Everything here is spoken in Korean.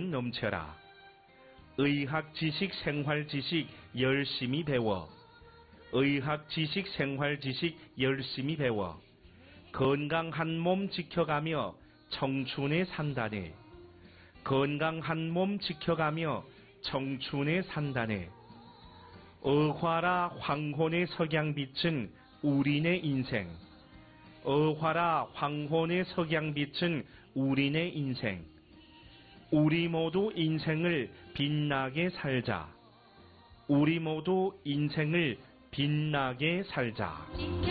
의욕 넘쳐라. 의학 지식, 생활 지식 열심히 배워. 의학 지식, 생활 지식 열심히 배워. 건강한 몸 지켜가며 청춘에 산다네. 건강한 몸 지켜가며 청춘에 산다네. 어화라 황혼의 석양빛은 우리네 인생. 어화라 황혼의 석양빛은 우리네 인생. 우리 모두 인생을 빛나게 살자. 우리 모두 인생을 빛나게 살자.